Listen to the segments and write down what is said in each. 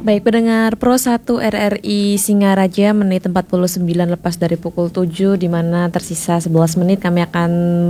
Baik pendengar Pro 1 RRI Singaraja menit 49 lepas dari pukul 7, di mana tersisa 11 menit kami akan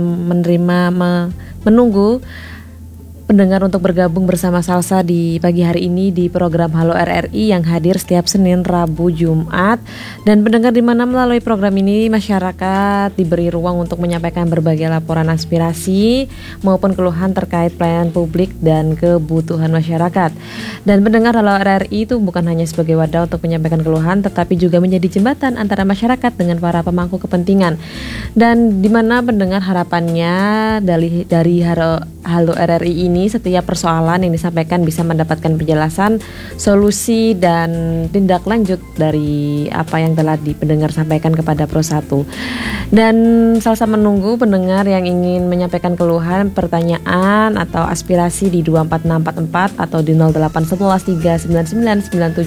menunggu pendengar untuk bergabung bersama Salsa di pagi hari ini di program Halo RRI yang hadir setiap Senin, Rabu, Jumat. Dan pendengar di mana melalui program ini masyarakat diberi ruang untuk menyampaikan berbagai laporan aspirasi maupun keluhan terkait pelayanan publik dan kebutuhan masyarakat. Dan pendengar Halo RRI itu bukan hanya sebagai wadah untuk menyampaikan keluhan, tetapi juga menjadi jembatan antara masyarakat dengan para pemangku kepentingan. Dan di mana pendengar harapannya dari Halo RRI ini setiap persoalan yang disampaikan bisa mendapatkan penjelasan, solusi dan tindak lanjut dari apa yang telah pendengar sampaikan kepada Pro 1. Dan Salsa menunggu pendengar yang ingin menyampaikan keluhan, pertanyaan atau aspirasi di 24644 atau di 0811 399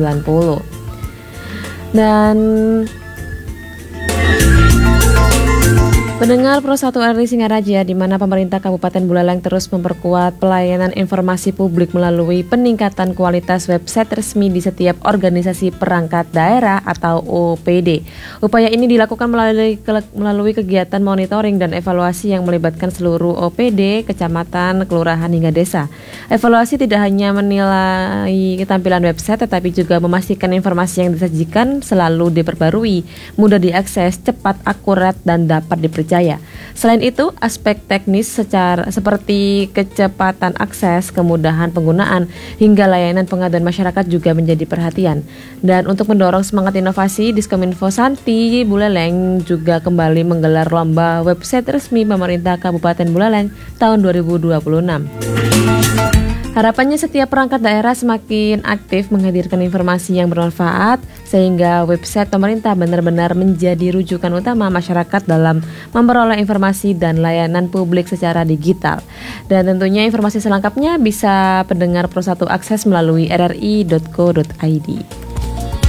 9790. Dan pendengar Pro 1 RRI Singaraja, di mana pemerintah Kabupaten Buleleng terus memperkuat pelayanan informasi publik melalui peningkatan kualitas website resmi di setiap organisasi perangkat daerah atau OPD. Upaya ini dilakukan melalui kegiatan monitoring dan evaluasi yang melibatkan seluruh OPD, kecamatan, kelurahan hingga desa. Evaluasi tidak hanya menilai ketampilan website, tetapi juga memastikan informasi yang disajikan selalu diperbarui, mudah diakses, cepat, akurat, dan dapat dipercaya. Selain itu, aspek teknis seperti kecepatan akses, kemudahan penggunaan, hingga layanan pengaduan masyarakat juga menjadi perhatian. Dan untuk mendorong semangat inovasi, Diskominfo Santi Buleleng juga kembali menggelar lomba website resmi pemerintah Kabupaten Buleleng tahun 2026. Harapannya setiap perangkat daerah semakin aktif menghadirkan informasi yang bermanfaat sehingga website pemerintah benar-benar menjadi rujukan utama masyarakat dalam memperoleh informasi dan layanan publik secara digital. Dan tentunya informasi selengkapnya bisa pendengar Pro 1 akses melalui rri.co.id.